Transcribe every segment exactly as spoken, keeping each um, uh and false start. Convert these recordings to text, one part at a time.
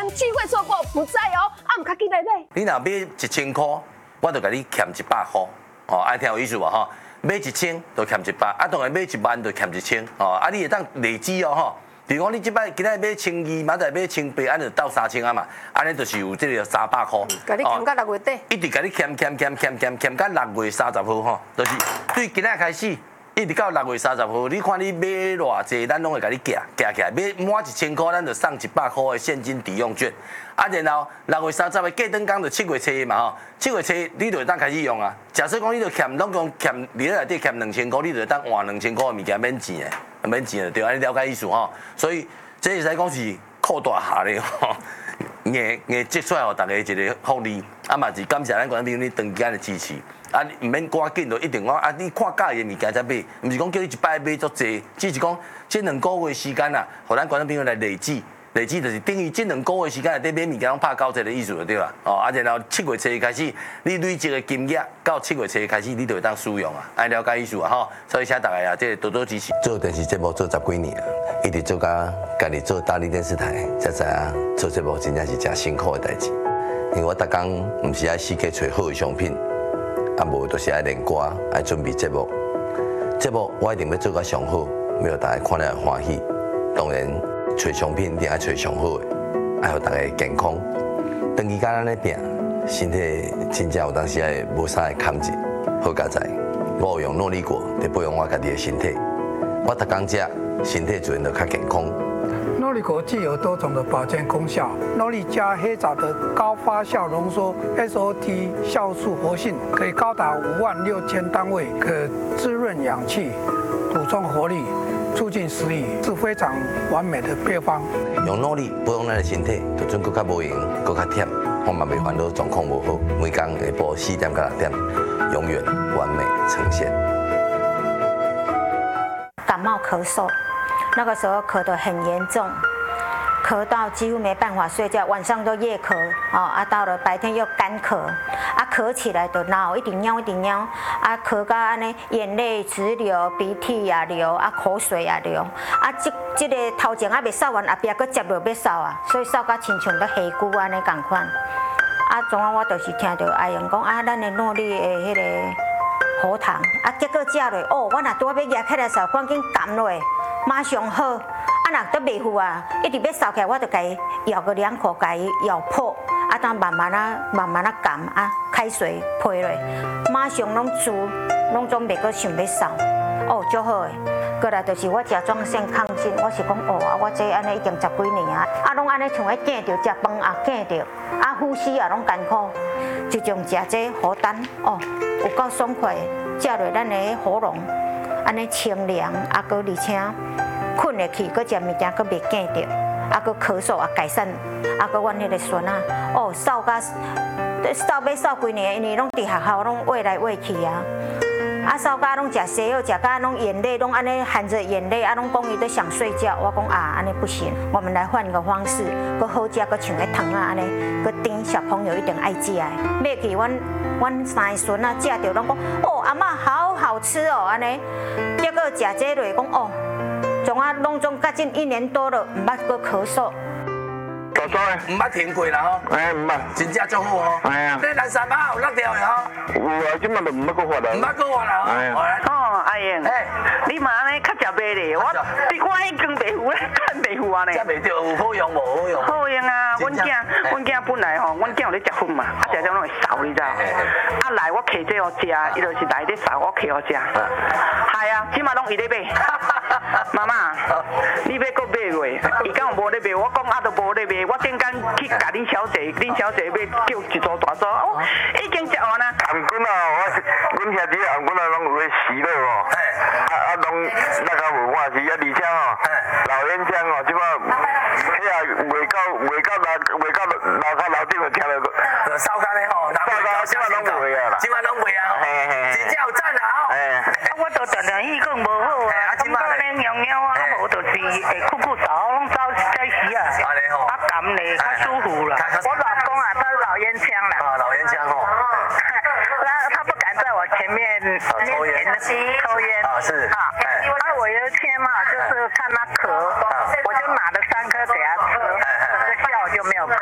单，机会错过不再哦。啊，唔卡记来买。 你若买一千块，我就甲你欠一百块，哦，爱听有意思无吼？买一千就欠一百，啊，当然买一万就欠一千，哦，啊，你会当累积哦吼。比如讲，你即摆今仔买千二，明仔买千八，安就到三千啊嘛，安尼就是有这个三百块。 甲你欠到六月底。 一直甲你欠欠欠欠欠欠到六月三十号吼，就是对今仔开始。一直到六月三十号，你看你买偌济，咱拢会甲你夹夹起来。买满一千块，咱就送一百块的现金抵用券。啊，然后六月三十的过灯工就七月初嘛吼，七月初你就会当开始用啊。假设讲你就欠，拢讲欠，你内底欠两千块，你就当换两千块的物件免钱的，免钱的对，安尼了解意思吼。所以这会使讲是扩大下咧吼，硬硬积出来互大家一个福利。啊嘛是感谢咱观众朋友你长期的支持。啊，你唔免赶紧，就一定讲啊！你看介意的物件才买，唔是讲叫你一摆买足济，只是讲这两个月时间啊，互咱观众朋友来累积，累积就是等于这两个月时间内底买物件拢拍九折的意思就对啦。哦，啊，然后七月初开始，你累积的金额到七月初开始，你就会当使用啊，爱了解意思啊吼。所以请大家啊，这多多支持。做电视节目做十几年啊，一直做甲家己做大理电视台，才知影做节目真正是真辛苦的代志。因为我逐工唔是爱四处找好的商品。啊，无就是爱练歌，爱准备节目。节目我一定要做到上好，要让大家看了欢喜。当然，找商品一定爱找上好的，爱让大家健康。长期甲咱咧拼，身体真正有当时爱无啥会抗制，好佳哉。我有用努力过，来保养我家己的身体。我逐工食，身体自然就较健康。 诺丽果具有多种的保健功效，诺丽加黑枣的高发酵浓缩 S O T 酵素活性可以高达五万六千单位，可滋润氧气、补充活力、促进食欲，是非常完美的配方。 用诺丽保养咱的身体，就准更较无闲，更较忝，我嘛袂烦恼状况无好。每工下晡四点到六点，永远完美呈现。 感冒咳嗽。那个时候咳得很严重，咳到几乎没办法睡觉，晚上都夜咳哦，啊，到了白天又干咳，啊，咳起来就闹，一直尿一直尿，啊，咳到安尼眼泪直流，鼻涕也流，啊，口水也流，啊，这这个头前还未扫完，后壁佫接落要扫啊，所以扫到亲像个黑菇安尼共款。啊，总啊我就是听到阿英讲啊，咱的诺丽的迄个喉糖，啊，结果食落，哦，我若拄要压起来时候，赶紧含落。马上好，啊，若都袂赴啊，一直要扫起来，我就甲伊咬个两口，甲伊咬破，啊，当慢慢啊，慢慢啊含啊，开水配落，马上拢煮，拢总袂阁想要扫，哦，足好诶。过来就是我甲状腺亢进，我是讲哦啊，我这安尼已经十几年啊，啊，拢安尼像咧见着，食饭也见着，啊，呼吸也拢艰苦，就从食这荷丹，哦，有够爽快，食落咱的喉咙。安尼清凉，啊，搁而且困会去，搁食物件搁袂见着，啊，搁咳嗽也改善，啊，搁阮迄个孙啊，哦，扫甲扫要扫几年，因为拢伫学校拢喂来喂去啊，啊，扫甲拢食西药，食甲拢眼泪拢安尼含着眼泪，啊，拢讲伊都想睡觉，我讲啊，安尼不行，我们来换个方式，搁好食，搁像咧糖啊安尼，搁甜，小朋友一定爱食的，买去阮。阮三个孙啊，食着拢讲哦，阿嬷好好吃哦，安尼。结果食这落讲哦，从啊拢总甲近一年多了，毋捌搁咳嗽。 多少诶？ 毋捌停过啦吼。 哎，毋捌。 真正足好吼。 哎呀。 你蓝山马有落掉的吼？ 有啊，即摆都毋捌搁发啦。 毋捌搁发啦吼。 哎呀。 哦，阿英，哎，你嘛安尼较食袂咧？我你看迄根白胡咧，看白胡啊呢。 食袂着，有好用无好用？ 好用啊！阮囝，阮囝本来吼，阮囝有咧食粉嘛，啊食种拢会扫，你知道？啊来我摕这互食，伊就是来咧扫，我摕互食。系啊，即马拢伊咧买。妈妈，你要搁买袂？伊敢有无咧卖？我讲啊都无咧卖。我顶间去甲恁小姐，恁小姐要叫一组大组，哦，已经食完啦。 红棍啊，我阮兄弟红棍啊，拢有咧死了哦。啊啊，拢那个无看是啊，而且哦，老烟枪哦，即摆迄啊袂到袂到楼袂到楼骹楼顶就听到， 就烧干咧吼， 烧干即摆拢袂啊啦， 即摆拢袂啊， 嘿嘿， 真正有赞啦吼。 啊，我都常常去讲无好啊，感觉咧尿尿啊，无就是会酷酷扫，拢走在时啊，啊甘咧较舒服啦。我老公啊，他是老烟枪啦。 啊，老烟枪吼。 他他不敢在我前面抽烟， 抽烟啊是。 啊，啊我有一天嘛，就是看他咳，我就拿了三颗给他吃，这下午就没有咳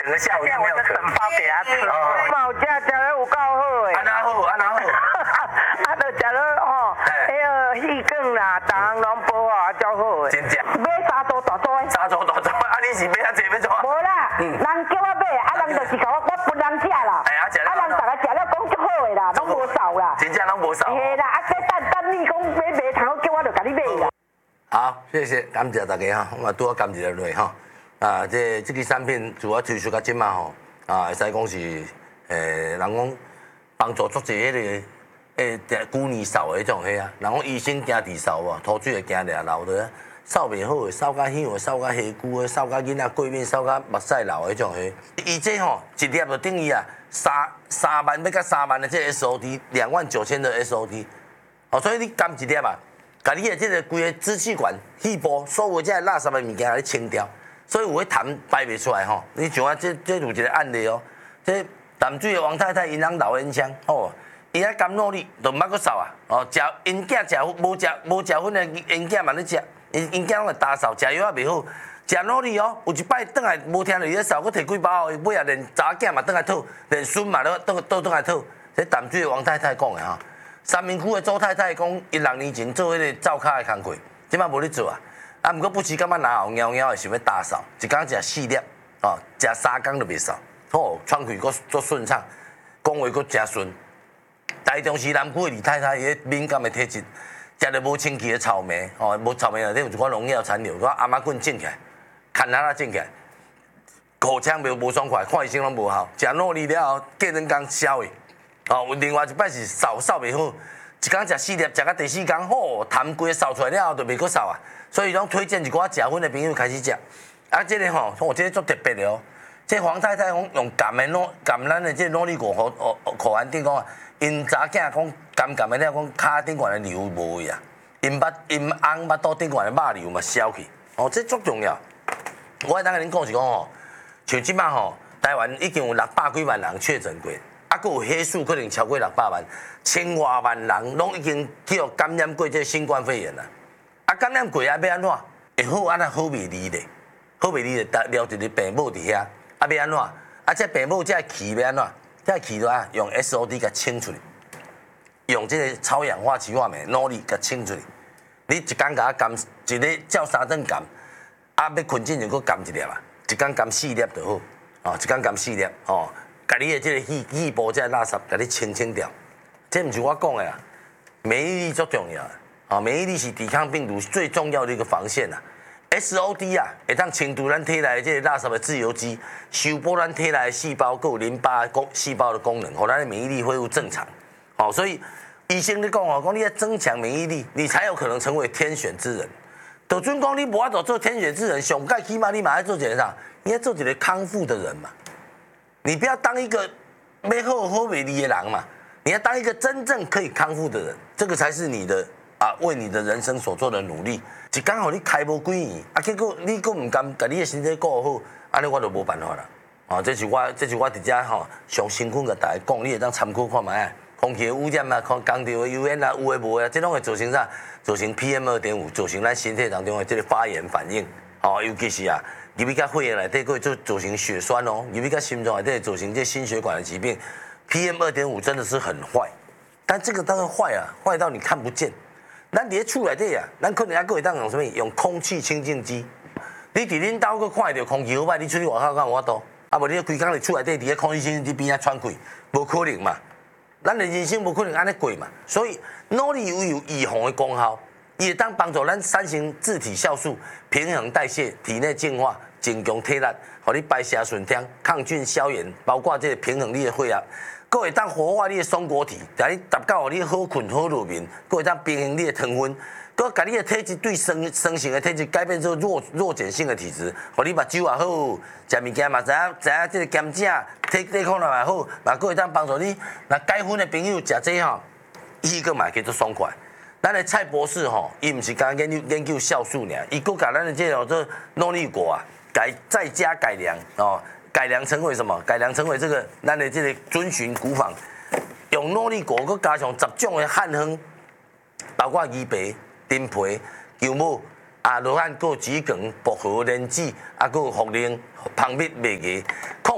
个下午就没有我就整包给他吃。嘛有食食了有够好诶。 安那好，安那好。 啊，就食了吼，迄个细卷啦，逐项拢煲啊，足好诶。 真正。 买三组大组诶。 三组大组，啊你是买啊济要怎啊？ 无啦，人叫我买，啊人就是甲我，我分人食啦。 哎啊，食了。 啊人逐个食了讲足好诶啦，拢无少啦。 真正拢无少。 嘿啦，啊，这等等你讲买卖头，叫我就甲你买啦。 好，谢谢，感谢大家哈，我嘛拄好感谢落哈。啊，这这个产品自我推出到即嘛吼，啊，会使讲是诶，人讲帮助足济迄个诶，旧年扫的迄种迄啊，人讲医生惊治扫无，土水会惊掠流的，扫袂好的，扫甲响的，扫甲下久的，扫甲囡仔过敏，扫甲目屎流的迄种迄。伊这吼一粒就等于啊三三万要甲三万的这 S O T， 两万九千的 S O T， 哦，所以你甘一粒啊？把你的这个规个支气管、气部，所有这垃圾的物件，给你清掉，所以有迄痰排袂出来吼。你像我这这有一个案例哦，这淡水的王太太，因翁老烟枪哦，伊遐甘努力，都毋捌阁扫啊。哦，食因囝食无食无食薰的因囝嘛咧食，因因囝拢会打扫，食药也袂好，食努力哦。有一摆倒来无听到伊咧扫，佫摕几包，尾啊连查囝嘛倒来吐，连孙嘛都倒倒倒来吐。这淡水的王太太讲的哈。三明区的周太太讲，伊六年前做迄个灶骹的工课，即摆无咧做啊。啊，毋过不时感觉哪后枵枵的想要打扫，一工食四粒，哦，食三工都袂扫，哦，喘气佫足顺畅，讲话佫真顺。台中市南区的李太太，伊个敏感的体质，食着无清气的草莓，哦，无草莓内底有一寡农药残留，我阿妈棍种起来，牵仔仔种起来，口腔无无爽快，看医生拢无效，食努力了后，过两工消去。哦，有另外一摆是扫扫袂好，一工食四粒，食到第四工，吼，痰规个扫出来了后就袂阁扫啊，所以拢推荐一寡食薰的朋友开始食。啊，这个吼，我这个足特别的哦，这黄太太讲用甘的努甘咱的这努力果和哦口含顶讲啊，因查囝讲甘甘的了，讲骹顶管的瘤无去啊，因捌因翁巴肚顶管的肉瘤嘛消去，哦，这足重要。我爱当甲恁讲是讲吼，像即摆吼，台湾已经有六百几万人确诊过。啊，佫有黑数可能超过六百万，千外万人拢已经去互感染过这新冠肺炎啦。啊，感染过啊要安怎？会好安那好袂离咧，好袂离咧，撩一个病母伫遐，啊要安怎？啊这病母这气要安怎？这气啊用 S O D 甲清出来，用这个超氧化碲化镁努力甲清出来。你一工甲它含一个照三顿含，啊要困醒就佫含一粒啊，一工含四粒就好，哦一工含四粒哦。把你的这个气气部这垃圾，给你清清掉。这不是我讲的啊，免疫力最重要啊！免疫力是抵抗病毒最重要的一个防线啊。S O D 啊，会当清除咱体内的这个垃圾的自由基，修补咱体内的细胞，还有淋巴功细胞的功能，让咱的免疫力恢复正常。哦，所以医生咧讲哦，讲你要增强免疫力，你才有可能成为天选之人。就准讲你无法度做天选之人，上盖起码你嘛要做一个啥？你要做一个康复的人嘛。你不要当一个没好好美丽的人嘛，你要当一个真正可以康复的人，这个才是你的啊，为你的人生所做的努力。是刚好你开无几年，啊，结果你佫唔甘，把你的身体顾好，安尼我就无办法啦。啊，这是我，这是我伫遮吼上辛苦甲大家讲，你会当参考看卖啊。空气的污染啊，空工调的油烟啊，有诶无诶，这拢会造成啥？造成 P M 二点五，造成咱身体当中的这个发炎反应。哦，尤其是啊。入去到肺炎内底，会做造成血栓哦；入去到心脏内底，造成这心血管的疾病。P M 二点五 真的是很坏，但这个当然坏啊，坏到你看不见。咱伫咧厝内底啊，咱可能还佫会当用什么？用空气清净机。你伫恁兜佫看到空气好歹，你出去外口敢有法度？啊，无你规工伫厝内底伫咧空气清净机边仔喘气，无可能嘛。咱的人生无可能安尼过嘛。所以努力有有预防的功效，伊会当帮助咱产生自体酵素，平衡代谢，体内净化。增强体力，互你排泄顺畅，抗菌消炎，包括这个平衡你的血压，佫会当活化你的松果体，甲你达到互你好困好入眠，佫会当平衡你的糖分，佫甲你的体质对生生性的体质改变做弱弱碱性的体质，互你目睭也好，食物件嘛知影知影这个甘蔗体抵抗力也好，嘛佫会当帮助你。那改婚的朋友食这吼，伊佫嘛叫做爽快。咱的蔡博士吼，伊毋是讲研究研究酵素尔，伊佫甲咱的这个做努力果啊。改再加改良哦，改良成为什么？改良成为这个咱的这个遵循古法，用努力果，佮加上十种的汉方，包括鱼皮、丁皮、姜母、啊罗汉果、桔梗、薄荷、莲子，啊佮茯苓、蜂蜜、麦芽，控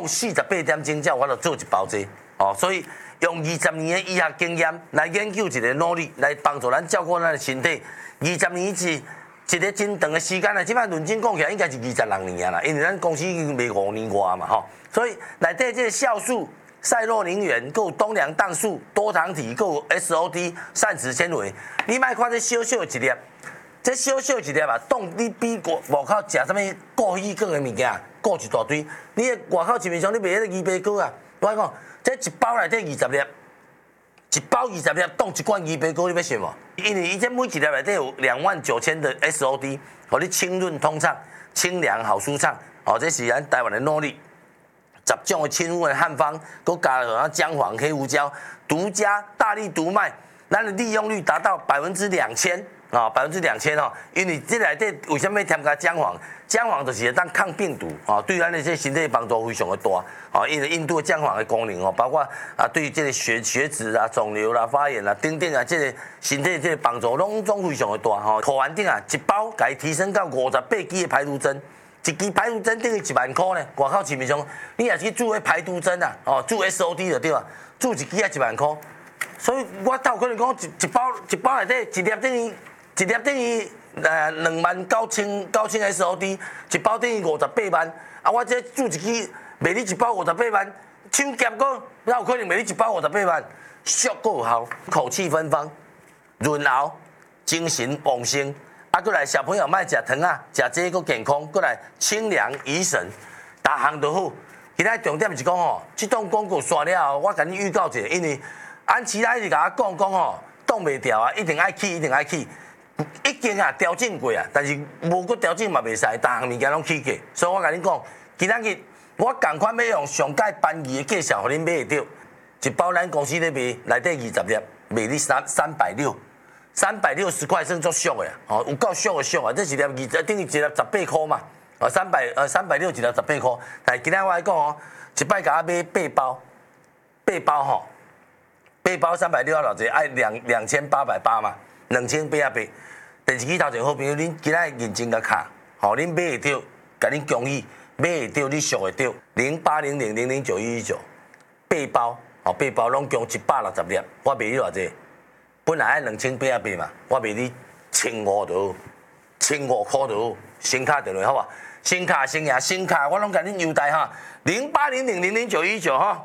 共四十八点钟才有法度做一包这哦，所以用二十年的医学经验来研究一个努力，来帮助咱照顾咱的身体。二十年是一个真长的时间啦，即摆论斤讲起来应该是二十六年啊啦，因为咱公司已经卖五年外嘛吼，所以内底这个酵素、赛洛宁元、够东良氮素、多糖体、够 S O D 膳食纤维，你莫看这小小一粒，这小小一粒啊，当你比外外口食啥物过鱼梗的物件，过一大堆，你外口市面上你卖迄个鱼白膏啊，我跟你讲。这一包内底二十粒，一包二十粒当一罐鱼白膏，你要信无？因为伊这每一粒内底有两万九千的 S O D， 互你清润通畅、清凉好舒畅。哦，这是咱台湾的努力。十种的清润汉方，佮加了姜黄、黑胡椒，独家大力独卖，咱的利用率达到百分之两千啊，百分之两千哦。因为这内底为什么添加姜黄？姜黄就是会当抗病毒啊，对咱的这身体帮助非常的大啊。因为印度姜黄的功能哦，包括啊对这个血血脂啊、肿瘤啦、发炎啦等等啊，这个身体这个帮助拢总非常的大吼。口完定啊，一包可以提升到五十八支的排毒针，一支排毒针等于一万块呢。外口市面上你也去注个排毒针啊，哦注 S O D 就对啊，注一支啊一万块。所以我倒可能讲一一包一包内底一粒等于一粒等于。呃，两万九千九千 S O D， 一包等于五十八万。啊，我这注一支卖你一包五十八万，抢劫个，哪有可能卖你一包五十八万？俗个有效，口气芬芳，润喉，精神旺盛。啊，过来小朋友莫食糖啊，食这个健康，过来清凉怡神，大项都好。今仔重点是讲吼，这档广告刷了后，我甲你预告一下，因为安琪拉一直甲我讲讲吼，挡袂掉啊，一定爱去，一定爱去。已经啊调整过啊，但是无搁调整嘛袂使，逐项物件拢起价，所以我甲你讲，今仔日我共款要用上届班级的介绍，互恁买会到。一包咱公司咧卖，内底二十粒，卖你三三百六，三百六十块算足俗的啊！哦，有够俗的俗啊！这一粒二等于一粒十八块嘛，哦，三百呃三百六一粒十八块。但是今仔我来讲哦，一摆甲我买八包，八包吼，八包三百六啊，偌济爱两两千八百八嘛，两千八啊八。电视机头前好朋友，恁今仔认真甲卡，吼，恁买会到，甲恁恭喜，买会到，你俗会到，零八零零零零九一一九，八包，吼，八包拢共一百六十粒，我卖你偌济？本来爱两千八啊八嘛，我卖你千五就好，千五块就好，新卡电话好啊，新卡新呀，新卡我拢甲恁优待哈，零八零零零零九一一九哈，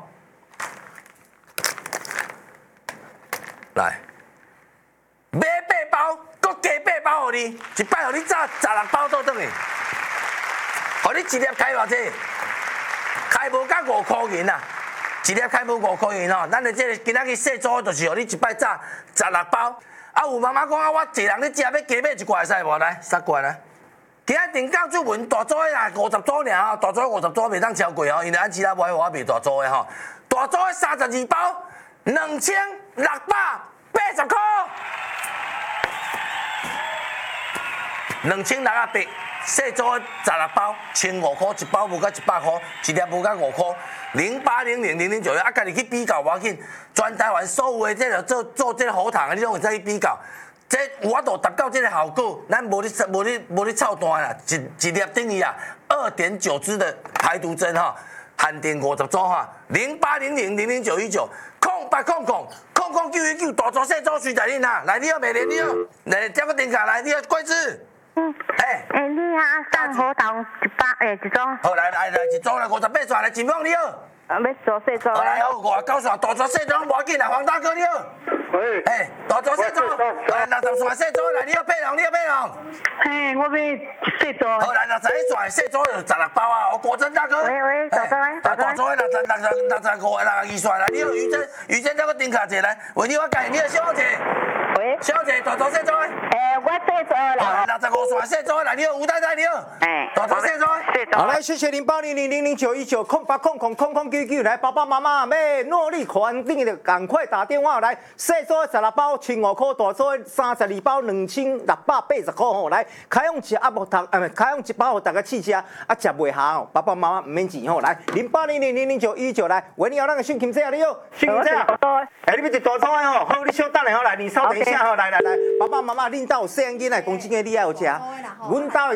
来，买八包。搁加八包互你，一摆互你炸十六包倒转去，互你一粒开偌济？开无到五块银啊！一粒开无五块银吼，咱的这个今仔日细组就是互你一摆炸十六包。啊，有妈妈讲啊，我一个人咧食要加买一罐会使无？来，三罐来。今仔定岗出门大组的啦，五十组尔吼，大组五十组袂当超过吼，因为安琪拉无爱我卖大组的吼，大组的三十二包，两千六百八十块。两千六啊八，细组的十六包，千五块一包，无到一百块，一粒无到五块。零八零零零零九一，啊，家己去比较无要紧。全台湾所有的这个做做这个喉糖的，你拢会使去比较。这有法度达到这个效果，咱无咧无咧无咧操蛋啦，一一粒等于啊二点九支的排毒针哈，限定五十组哈。零八零零零零九一九，空八空空空空九一九，大组细组随在恁啦。来，你好，美莲，你好，来这个电卡来，你好，桂枝。 嗯，哎，哎，你啊，上河塘一百诶一组。 好，来来来，一组来五十八串来，金凤你好。 啊，要做细组。 来好，五十九串，大组细组无要紧啦，黄大哥你好。喂。哎，大组细组，来六十串细组来，你好，佩龙你好，佩龙。 嘿，我要细组。 好，来六十一串细组就十六包啊，我国珍大哥。 喂喂，大组诶，大组。 大组诶，六十六十六十五六十二串来，你好，于真于真这个顶卡者来，为你我介你好，小姐。喂。小姐，大组细组诶。 诶，我细组啦。 六十五串细组来，你好，吴太太你好。哎。大组细组。 细组。 好，来谢谢零八零零零零九一九空八空空空空九九，来爸爸妈妈要努力还定的，赶快打电话来，细组十六包千五块，大组三十二包两千六百八十块吼，来开用一阿无读，呃，开用一包互大家试吃，啊，食袂下哦，爸爸妈妈唔免钱吼，来零八零零零零九一九来，喂你好，那个姓김仔你好，姓김仔，哎，你要一大组的吼，好，你稍等下吼，来，你稍等一下吼，来来来，爸爸妈妈恁兜有细囡仔，讲真个你爱有食，阮兜。